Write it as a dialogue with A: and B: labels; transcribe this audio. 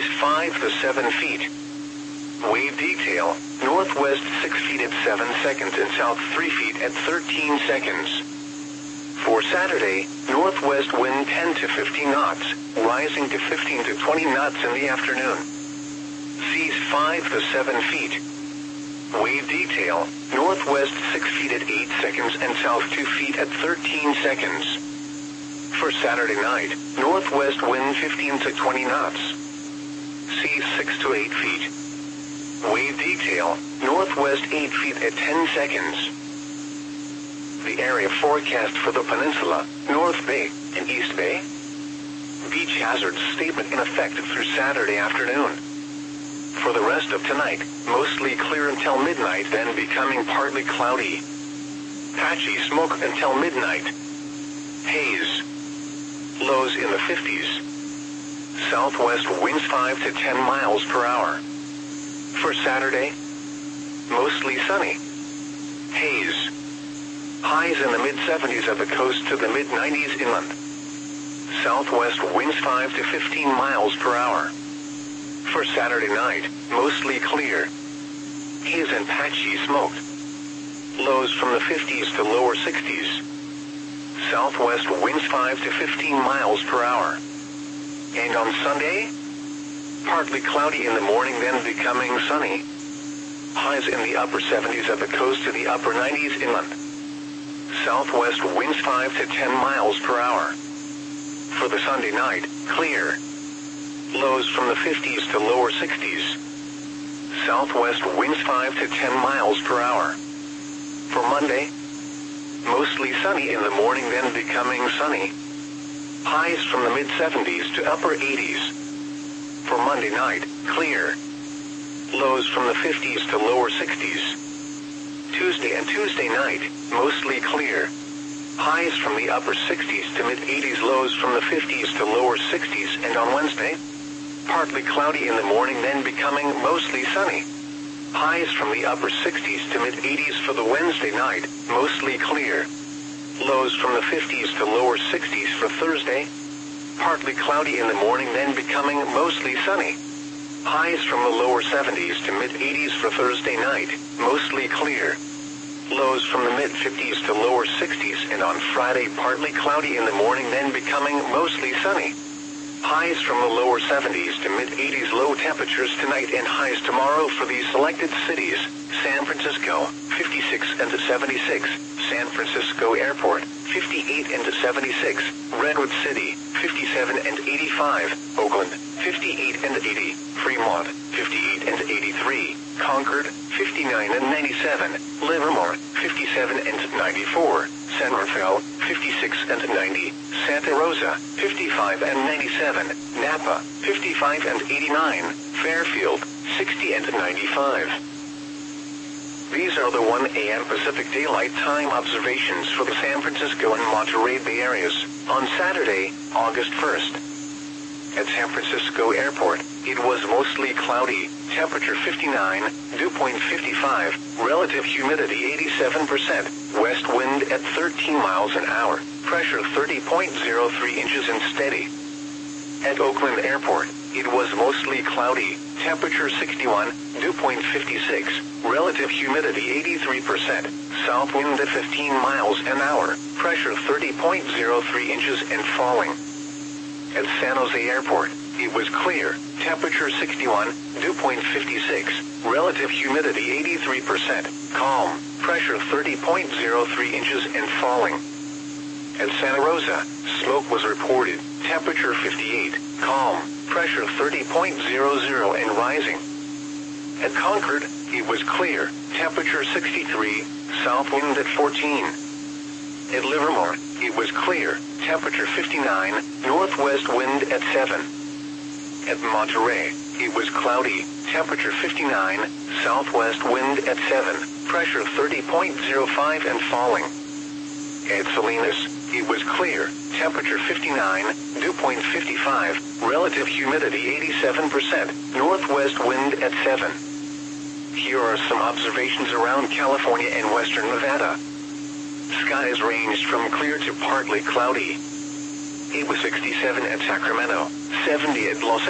A: 5 to 7 feet. Wave detail, northwest 6 feet at 7 seconds and south 3 feet at 13 seconds. For Saturday, northwest wind 10 to 15 knots, rising to 15 to 20 knots in the afternoon. Seas 5 to 7 feet. Wave detail, northwest 6 feet at 8 seconds and south 2 feet at 13 seconds. For Saturday night, northwest wind 15 to 20 knots. Seas 6 to 8 feet. Wave detail, northwest 8 feet at 10 seconds. The area forecast for the peninsula, North Bay, and East Bay. Beach hazard statement in effect through Saturday afternoon. For the rest of tonight, mostly clear until midnight, then becoming partly cloudy. Patchy smoke until midnight. Haze. Lows in the 50s. Southwest winds 5 to 10 miles per hour. For Saturday, mostly sunny. Haze. Highs in the mid-70s at the coast to the mid-90s inland. Southwest winds 5 to 15 miles per hour. For Saturday night, mostly clear. Haze and patchy smoke. Lows from the 50s to lower 60s. Southwest winds 5 to 15 miles per hour. And on Sunday, partly cloudy in the morning, then becoming sunny. Highs in the upper 70s at the coast to the upper 90s inland. Southwest winds 5 to 10 miles per hour. For the Sunday night, clear. Lows from the 50s to lower 60s. Southwest winds 5 to 10 miles per hour. For Monday, mostly sunny in the morning, then becoming sunny. Highs from the mid-70s to upper 80s. For Monday night, clear. Lows from the 50s to lower 60s. Tuesday and Tuesday night, mostly clear. Highs from the upper 60s to mid-80s, lows from the 50s to lower 60s, and on Wednesday, partly cloudy in the morning, then becoming mostly sunny. Highs from the upper 60s to mid-80s for the Wednesday night, mostly clear. Lows from the 50s to lower 60s for Thursday, partly cloudy in the morning, then becoming mostly sunny. Highs from the lower 70s to mid-80s for Thursday night, mostly clear. Lows from the mid-50s to lower 60s, and on Friday partly cloudy in the morning, then becoming mostly sunny. Highs from the lower 70s to mid-80s, low temperatures tonight and highs tomorrow for these selected cities: San Francisco, 56 and 76, San Francisco Airport, 58 and 76, Redwood City, 57 and 85, Oakland, 58 and 80, Fremont, 58 and 83, Concord, 59 and 97, Livermore, 57 and 94, San Rafael, 56 and 90, Santa Rosa, 55 and 97, Napa, 55 and 89, Fairfield, 60 and 95. These are the 1 a.m. Pacific Daylight Time observations for the San Francisco and Monterey Bay areas on Saturday, August 1st. At San Francisco Airport, it was mostly cloudy, temperature 59, dew point 55, relative humidity 87%, west wind at 13 miles an hour, pressure 30.03 inches and steady. At Oakland Airport, it was mostly cloudy, temperature 61, dew point 56, relative humidity 83%, south wind at 15 miles an hour, pressure 30.03 inches and falling. At San Jose Airport, it was clear, temperature 61, dew point 56, relative humidity 83%, calm, pressure 30.03 inches and falling. At Santa Rosa, smoke was reported, temperature 58, calm, pressure 30.00 and rising. At Concord, it was clear, temperature 63, south wind at 14. At Livermore, it was clear, temperature 59, northwest wind at 7. At Monterey, it was cloudy, temperature 59, southwest wind at 7, pressure 30.05 and falling. At Salinas, it was clear, temperature 59, dew point 55, relative humidity 87%, northwest wind at 7. Here are some observations around California and western Nevada. Skies ranged from clear to partly cloudy. It was 67 at Sacramento, 70 at Los